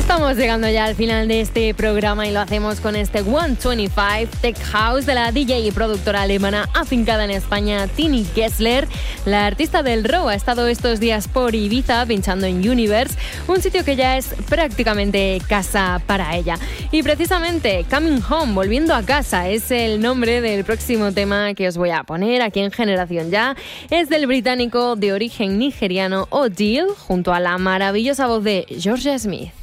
Estamos llegando ya al final de este programa y lo hacemos con este 125 Tech House de la DJ y productora alemana afincada en España, Tini Kessler. La artista del Raw ha estado estos días por Ibiza pinchando en Universe, un sitio que ya es prácticamente casa para ella. Y precisamente Coming Home, volviendo a casa, es el nombre del próximo tema que os voy a poner aquí en Generación Ya. Es del británico de origen nigeriano O'Deal, junto a la maravillosa voz de Georgia Smith.